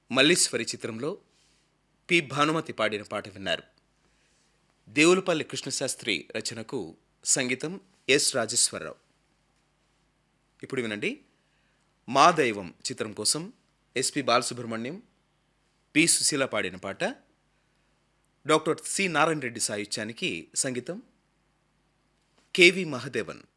మల్లీశ్వరి చిత్రంలో పి భానుమతి పాడిన పాట విన్నారు. దేవులపల్లి కృష్ణశాస్త్రి రచనకు సంగీతం ఎస్ రాజేశ్వరరావు. ఇప్పుడు వినండి, మా దైవం చిత్రం కోసం ఎస్పి బాలసుబ్రహ్మణ్యం, పి సుశీల పాడిన పాట. డాక్టర్ సి నారాయణ రెడ్డి సాహిత్యానికి సంగీతం కెవి మహదేవన్.